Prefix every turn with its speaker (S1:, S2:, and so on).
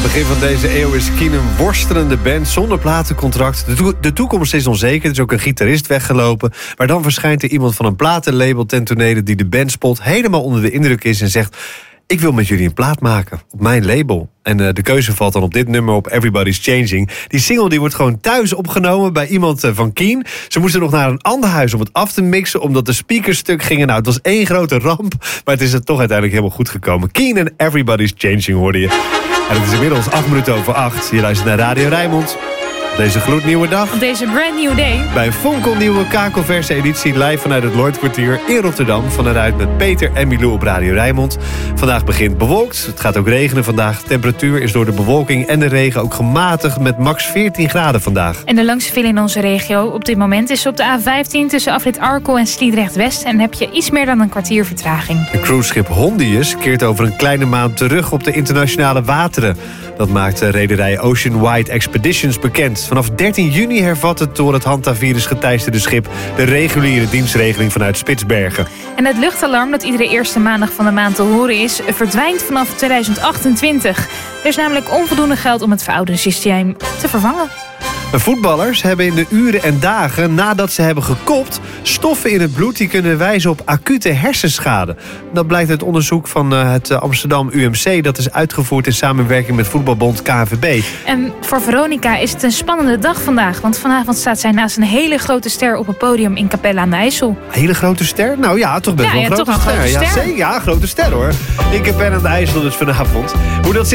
S1: Begin van deze eeuw is Keen een worstelende band zonder platencontract. De toekomst is onzeker, er is ook een gitarist weggelopen. Maar dan verschijnt er iemand van een platenlabel ten tonele die de band spot, helemaal onder de indruk is en zegt: ik wil met jullie een plaat maken, op mijn label. En de keuze valt dan op dit nummer, op Everybody's Changing. Die single die wordt gewoon thuis opgenomen bij iemand van Keen. Ze moesten nog naar een ander huis om het af te mixen, omdat de speakers stuk gingen. Nou, het was één grote ramp, maar het is er toch uiteindelijk helemaal goed gekomen. Keen en Everybody's Changing hoorde je. En het is inmiddels 8:08. Je luistert naar Radio Rijnmond. Deze gloednieuwe dag.
S2: Op deze brand new day.
S1: Bij een fonkelnieuwe kakelverse editie live vanuit het Lloydkwartier in Rotterdam. Van eruit met Peter en Milou op Radio Rijnmond. Vandaag begint bewolkt. Het gaat ook regenen vandaag. De temperatuur is door de bewolking en de regen ook gematigd met max 14 graden vandaag.
S2: En de langste file in onze regio op dit moment is op de A15 tussen afrit Arkel en Sliedrecht-West. En heb je iets meer dan een kwartier vertraging.
S1: Het cruiseschip Hondius keert over een kleine maand terug op de internationale wateren. Dat maakt rederij Ocean Wide Expeditions bekend. Vanaf 13 juni hervat het door het hantavirus geteisterde schip de reguliere dienstregeling vanuit Spitsbergen.
S2: En het luchtalarm dat iedere eerste maandag van de maand te horen is, verdwijnt vanaf 2028. Er is namelijk onvoldoende geld om het verouderde systeem te vervangen.
S1: Voetballers hebben in de uren en dagen nadat ze hebben gekopt stoffen in het bloed die kunnen wijzen op acute hersenschade. Dat blijkt uit onderzoek van het Amsterdam UMC. Dat is uitgevoerd in samenwerking met voetbalbond KNVB.
S2: En voor Veronica is het een spannende dag vandaag. Want vanavond staat zij naast een hele grote ster op het podium in Capelle aan de IJssel.
S1: Een hele grote ster? Nou ja, toch best wel een grote ster. Ja, zeker, ja, grote ster hoor. In Capelle aan de IJssel dus vanavond. Hoe dat zit